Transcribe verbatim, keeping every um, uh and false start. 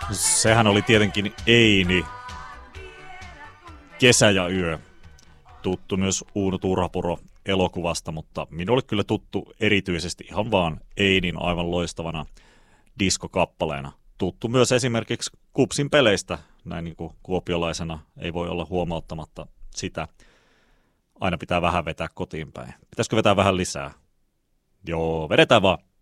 Sehän oli tietenkin Eini, Kesä ja yö. Tuttu myös Uuno Turhapuro elokuvasta, mutta minulle kyllä tuttu erityisesti ihan vaan Einin aivan loistavana diskokappaleena. Tuttu myös esimerkiksi Kupsin peleistä, näin niin kuin kuopiolaisena ei voi olla huomauttamatta sitä. Aina pitää vähän vetää kotiin päin. Pitäisikö vetää vähän lisää? Joo, vedetään vaan.